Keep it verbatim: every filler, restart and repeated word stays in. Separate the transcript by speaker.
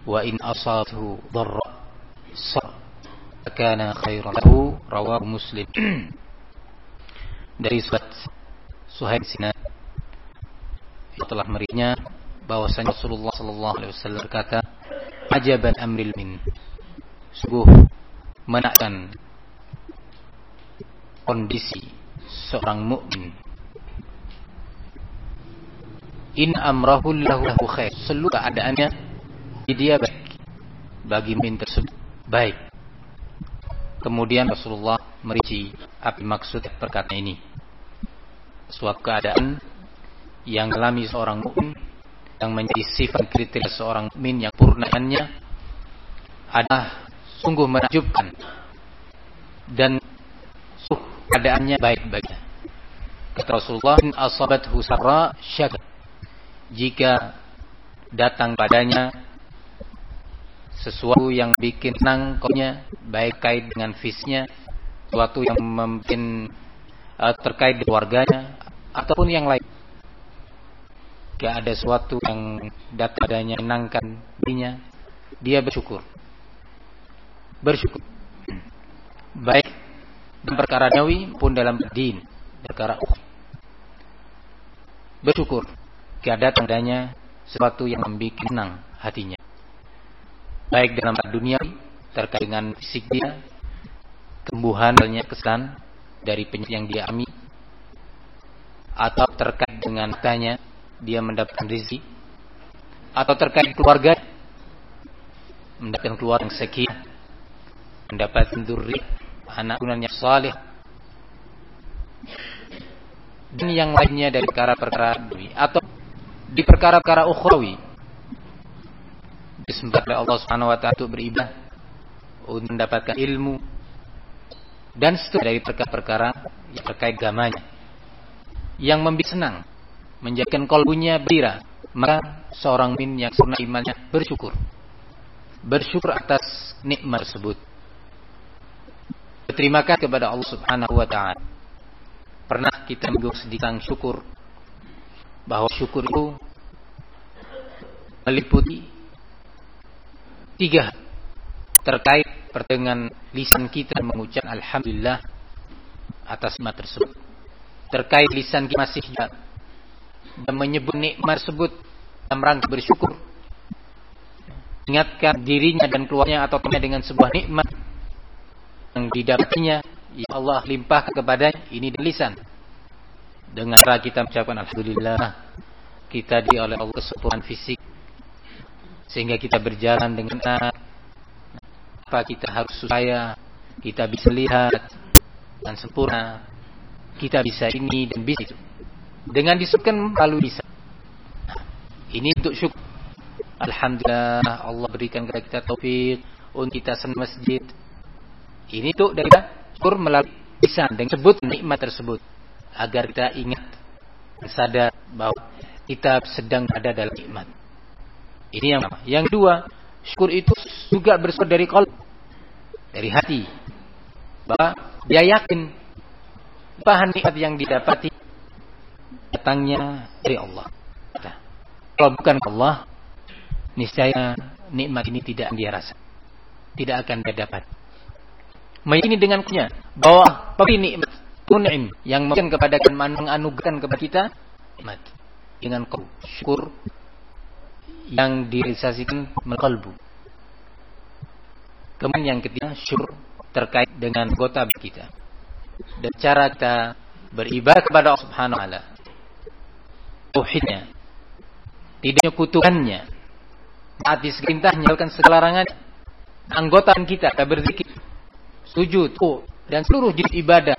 Speaker 1: wa in asabathu dharra sabara kana khairan lahu, rawahu Muslim. Dari sahabat Suhaib Sinan telah meriwayatkan bahwasanya Rasulullah sallallahu alaihi wasallam berkata, ajaban amril min, sungguh menakjubkan kondisi seorang mukmin. In amrahu lahu khair, seluruh keadaannya dia baik, bagi mukmin tersebut baik. Kemudian Rasulullah merinci apa maksud perkataan ini. Suatu keadaan yang alami seorang mukmin yang menjadi sifat kriteria seorang mukmin yang purnaannya adalah sungguh menakjubkan dan sungguh keadaannya baik baginya. Kata Rasulullah, in asabathu sarra syakar, jika datang padanya sesuatu yang bikin senang koknya, baik kait dengan fisnya, sesuatu yang mungkin uh, terkait dengan keluarganya ataupun yang lain, jika ada sesuatu yang datang padanya menyenangkan dirinya, dia bersyukur bersyukur baik dalam perkara duniawi pun dalam din, perkara bersyukur jika datang padanya sesuatu yang membuat senang hatinya, baik dalam dunia terkait dengan fisik dia, kesembuhan, kesan dari penyakit yang dia alami, atau terkait dengan hartanya, dia mendapatkan rezeki, atau terkait keluarga, mendapatkan keluarga yang sakinah, mendapatkan dzurriyyah, anak turunan yang saleh, dan yang lainnya dari perkara-perkara dunia atau di perkara-perkara ukhrawi, disembah oleh Allah Subhanahu wa taala untuk beribadah, untuk mendapatkan ilmu dan seterusnya dari perkara-perkara yang terkait agamanya, yang membuat senang, menjadikan kalbunya gembira, maka seorang mukmin yang sempurna imannya bersyukur bersyukur atas nikmat tersebut, berterima kasih kepada Allah Subhanahu wa taala. Pernah kita menggunakan sedikit syukur, bahwa syukur itu meliputi tiga, terkait dengan lisan kita mengucap alhamdulillah atas nikmat tersebut, terkait lisan kita masih dan menyebut nikmat tersebut dalam rangka bersyukur, ingatkan dirinya dan keluarganya atau temannya dengan sebuah nikmat yang didapatinya, ya Allah limpahkan kepadanya, ini di lisan. Dengan cara kita mengucapkan alhamdulillah, kita di oleh Allah kesempurnaan fisik, sehingga kita berjalan dengan apa kita harus supaya kita bisa lihat dan sempurna, kita bisa ini dan bisa itu, dengan disebutkan lalu bisa. Ini untuk syukur. Alhamdulillah Allah berikan kepada kita taufik untuk kita senang masjid. Ini untuk dari syukur melalui lisan dengan sebut nikmat tersebut, agar kita ingat dan sadar bahwa kita sedang ada dalam nikmat. Ini yang pertama. Yang kedua, syukur itu juga bersumber dari qalb, dari hati, bahwa dia yakin bahan nikmat yang didapati datangnya dari Allah. Nah, kalau bukan Allah, niscaya nikmat ini tidak akan dia rasa, tidak akan dia dapat. Meyakini dengan punya bahwa pemberi nikmat mun'im yang memberikan kepada kita, menganugerahkan kepada kita nikmat dengan qalb, syukur yang direalisasikan melalui qalbu. Kemudian yang ketiga, syukur terkait dengan anggota kita dan cara kita beribadah kepada Allah Subhanahu wa taala, tauhidnya, tidak menyekutukannya, taati perintahnya, meninggalkan segala larangannya. Anggota kita kita berzikir, sujud, dan seluruh jenis ibadah